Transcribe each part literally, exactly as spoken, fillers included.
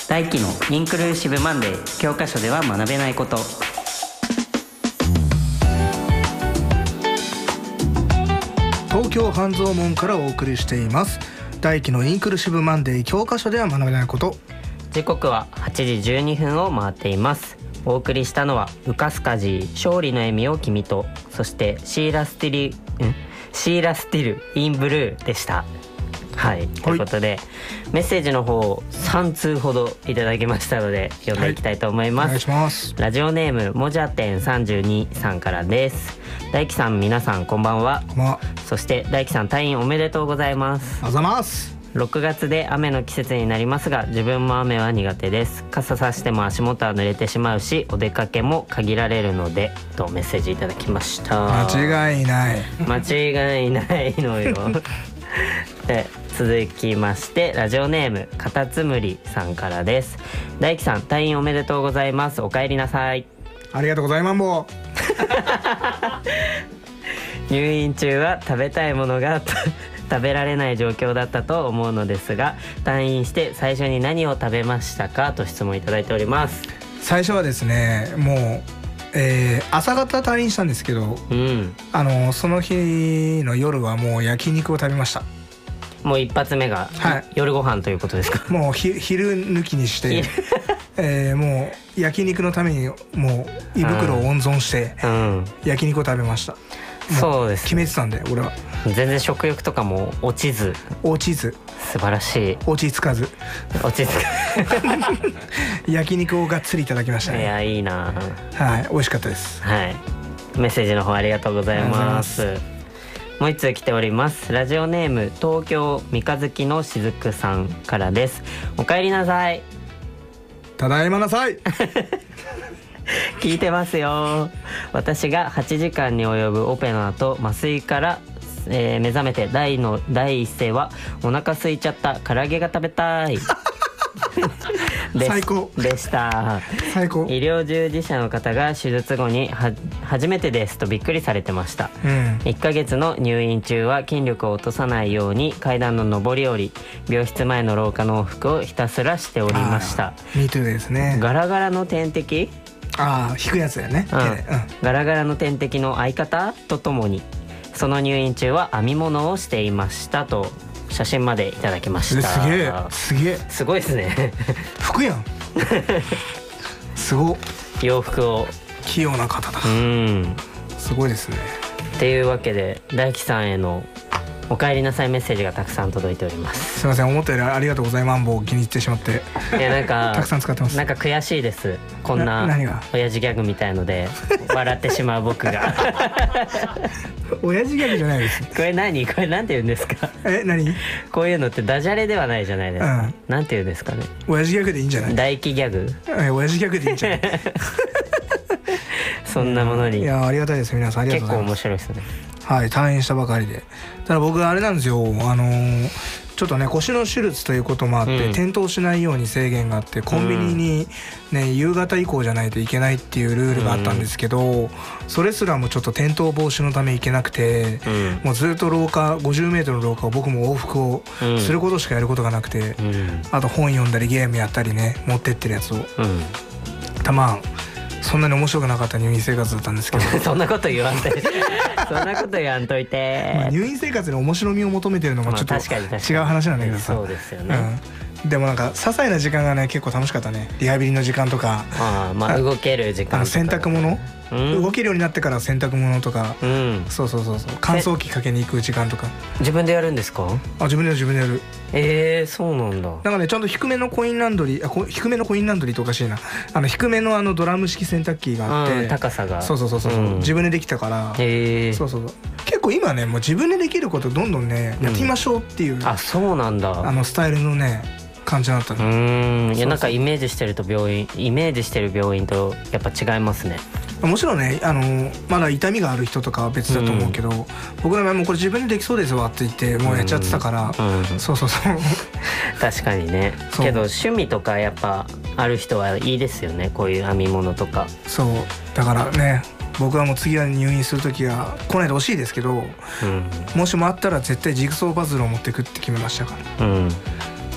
大輝のインクルーシブマンデー、教科書では学べないこと。 東京半蔵門からお送りしています大輝のインクルーシブマンデー、教科書では学べないこと。 時刻ははちじじゅうにふんを回っています。お送りしたのはウカスカジー、勝利の笑みを君と、そしてシーラスティリんシーラスティルインブルーでした。はい、ということでメッセージの方をさんつうほどいただきましたので読んでいきたいと思います、はい、お願いします。ラジオネームもじゃ店さんじゅうにさんからです。大輝さん、皆さんこんばんは。こんばんは。そして大輝さん、退院おめでとうございます。 ありがとうございます。 ろくがつで雨の季節になりますが、自分も雨は苦手です。傘さしても足元は濡れてしまうし、お出かけも限られるので、とメッセージいただきました。 間違いない間違いないのよで続きましてラジオネームカタツムリさんからです。大輝さん、退院おめでとうございます。お帰りなさい。 ありがとうございます。もう入院中は食べたいものが食べられない状況だったと思うのですが、退院して最初に何を食べましたか、と質問いただいております。 最初はですね、もう、えー、朝方退院したんですけど、うん、あのその日の夜はもう焼肉を食べました。 もう一発目が、はい、夜ご飯ということですか。 もうひ昼抜きにして、えー、もう焼肉のためにもう胃袋を温存して焼肉を食べました、うん、そうです、ね、決めてたんで俺は。 全然食欲とかも落ちず落ちず素晴らしい。 落ち着かず落ち着か焼肉をがっつりいただきましたね。 いや、いいな。 はい、美味しかったです。 はい、メッセージの方ありがとうございます。もう一通来ております。ラジオネーム東京三日月のしずくさんからです。お帰りなさい。 ただいまなさい聞いてますよ。私がはちじかんに及ぶオペの後、麻酔から、えー、目覚めて第の第一声は、お腹空いちゃった、唐揚げが食べたい最高でした最高。 医療従事者の方が手術後には初めてですとびっくりされてました、うん、いっかげつの入院中は筋力を落とさないように階段の上り下り、病室前の廊下の往復をひたすらしておりました。 ミートゥーですね。 ガラガラの点滴、 ああ引くやつだよね、うんうん、 ガラガラの点滴の相方とともにその入院中は編み物をしていましたと写真までいただきました。 すげえすげえすごいですね服やんすご洋服を器用な方だ。うんすごいですね。 っていうわけで大輝さんへのお帰りなさいメッセージがたくさん届いております。 すいません、思ったよりありがとうございます。もう気に入ってしまって。 いやなんかたくさん使ってます。 なんか悔しいです。こんな親父ギャグみたいので笑ってしまう僕が親父ギャグじゃないです。 これ何これなんて言うんですか。 え何こういうのってダジャレではないじゃないですか、うん、なんて言うんですかね。 親父ギャグでいいんじゃない。 大輝ギャグ、 え親父ギャグでいいんじゃないそんなものに。 いやありがたいです。皆さんありがとうございます。 結構面白いですね。 はい、退院したばかりで。ただ僕あれなんですよ、あのー、ちょっとね腰の手術ということもあって、うん、転倒しないように制限があって、コンビニにね、うん、夕方以降じゃないといけないっていうルールがあったんですけど、うん、それすらもちょっと転倒防止のため行けなくて、うん、もうずっと廊下ごじゅうメートルの廊下を僕も往復をすることしかやることがなくて、うん、あと本読んだりゲームやったりね、持ってってるやつを、うん、たまんそんなに面白くなかった入院生活だったんですけどそんなこと言わんといてそんなこと言わんといて、まあ、 入院生活に面白みを求めてるのもちょっと違う話なんだけどさ、 そうですよね、 うん、でもなんか些細な時間がね結構楽しかったね。リハビリの時間とか、 あ、まあ、動ける時間とか、あの洗濯物、うん、動けるようになってから洗濯物とか、うん、そうそうそうそう、乾燥機かけに行く時間とか。 自分でやるんですか。 あ、自分でやる自分でやる。 えー、そうなんだ。 なんかね、ちゃんと低めのコインランドリー、あ、低めのコインランドリーっておかしいな、あの低めのあのドラム式洗濯機があって、 うん、高さが、 そうそうそうそう、うん、自分でできたから、へー、そうそうそう、結構今ねもう自分でできることどんどんね、うん、やってみましょうっていう、 あ、そうなんだ、 あのスタイルのね感じだったね。 うーん、いやなんかイメージしてると病院イメージしてる病院とやっぱ違いますね。 もちろんね、あのまだ痛みがある人とかは別だと思うけど、うん、僕の場合もこれ自分でできそうですわって言ってもうやっちゃってたから、うんうん、そうそうそう確かにね。けど趣味とかやっぱある人はいいですよね、こういう編み物とか。 そうだからね、僕はもう次は入院する時は来ないでほしいですけど、うん、もしもあったら絶対ジグソーパズルを持ってくって決めましたから、うん、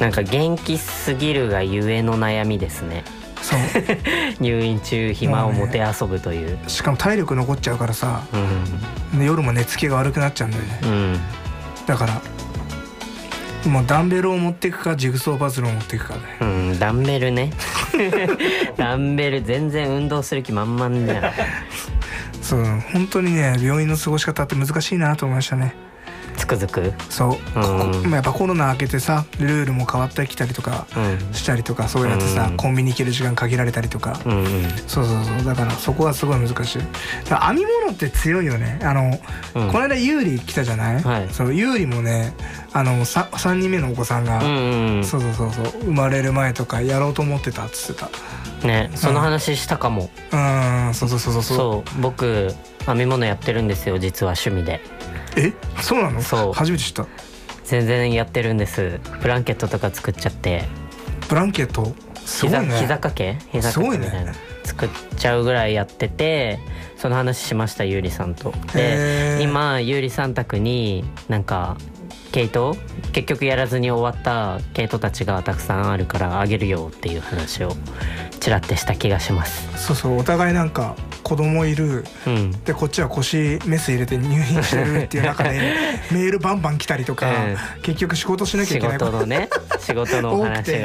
なんか元気すぎるがゆえの悩みですね。 そう入院中暇を持て遊ぶという、 ね、しかも体力残っちゃうからさ、 うん、 で夜も寝つきが悪くなっちゃうんだよね、 うん、 だからもうダンベルを持っていくかジグソーパズルを持っていくかで、 うん、ダンベルねダンベル全然運動する気満々じゃん。 そう本当にね病院の過ごし方って難しいなと思いましたね。 つくづくそう、 うん、 ここやっぱコロナ明けてさルールも変わってきたりとかしたりとか、うん、そうやってさ、うん、コンビニ行ける時間限られたりとか、うんうん、そうそうそうだからそこはすごい難しい。だから編み物って強いよね。あの、うん、この間ユーリ来たじゃない、はい、そうユーリもねあの 3, さんにんめのお子さんが、うんうん、そうそうそうそう生まれる前とかやろうと思ってたっつってたね、うん、その話したかも。 うんそうそうそうそうそう僕編み物やってるんですよ実は趣味で。 えそうなの？ そう初めて知った。 全然やってるんです。ブランケットとか作っちゃって。 ブランケットすごいね。 膝、膝掛け膝掛けみたいな、ね、作っちゃうぐらいやってて、その話しましたゆうりさんと。で今ゆうりさん宅になんか毛糸結局やらずに終わった毛糸たちがたくさんあるからあげるよっていう話をちらってした気がします。 そうそうお互いなんか子供いる、うん、でこっちは腰メス入れて入院してるっていう中でメールバンバン来たりとか、うん、結局仕事しなきゃいけない仕事のね仕事のお話が